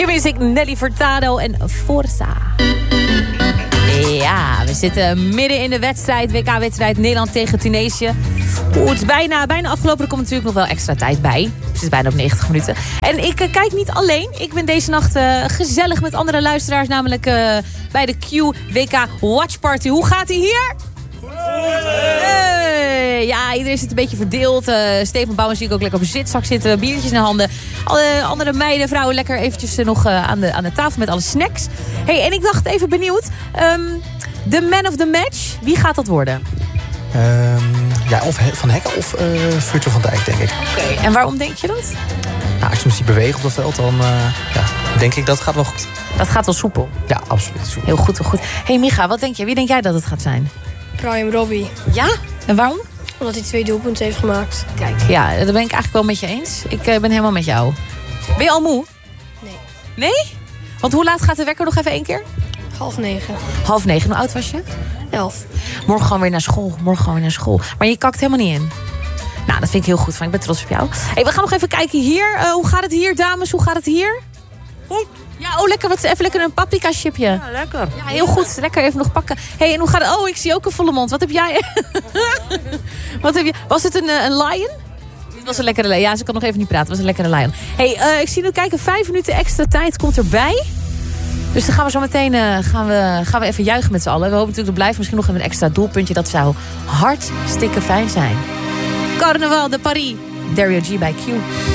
Q-Music, Nelly Furtado en Forza. Ja, we zitten midden in de wedstrijd. WK-wedstrijd Nederland tegen Tunesië. Het is bijna afgelopen. Er komt natuurlijk nog wel extra tijd bij. Het is bijna op 90 minuten. En ik kijk niet alleen. Ik ben deze nacht gezellig met andere luisteraars. Namelijk bij de Q-WK Watch Party. Hoe gaat ie hier? Ja, iedereen zit een beetje verdeeld. Steven Bouwens zie ik ook lekker op een zitzak zitten. Biertjes in de handen. Alle andere meiden, vrouwen lekker eventjes nog aan de tafel met alle snacks. Hey, en ik dacht even benieuwd. De man of the match, wie gaat dat worden? Of Van Hekken of Virgil van Dijk, denk ik. Oké, en waarom denk je dat? Nou, als je hem ziet bewegen op dat veld, dan denk ik dat gaat wel goed. Dat gaat wel soepel. Ja, absoluut soepel. Heel goed, heel goed. Hey Micha, wat denk jij? Wie denk jij dat het gaat zijn? Brian Robbie. Ja? En waarom? Omdat hij 2 doelpunten heeft gemaakt. Kijk, ja, daar ben ik eigenlijk wel met je eens. Ik ben helemaal met jou. Ben je al moe? Nee. Nee? Want hoe laat gaat de wekker nog even 1 keer? 8:30. 8:30. Hoe oud was je? 11. Morgen gewoon weer naar school. Maar je kakt helemaal niet in. Nou, dat vind ik heel goed van. Ik ben trots op jou. Hey, we gaan nog even kijken hier. Hoe gaat het hier, dames? Hoe gaat het hier? Goed. Ja, lekker. Even lekker een paprika-chipje. Ja, lekker. Ja, heel goed. Lekker even nog pakken. Hey, en hoe gaat het? Oh, ik zie ook een volle mond. Wat heb jij? Wat heb je? Was het een lion? Het was een lekkere lion. Ja, ze kan nog even niet praten. Het was een lekkere lion. Hey, ik zie nu kijken. 5 minuten extra tijd komt erbij. Dus dan gaan we zo meteen gaan we even juichen met z'n allen. We hopen natuurlijk, er blijft misschien nog even een extra doelpuntje. Dat zou hartstikke fijn zijn. Carnaval de Paris. Dario G bij Q.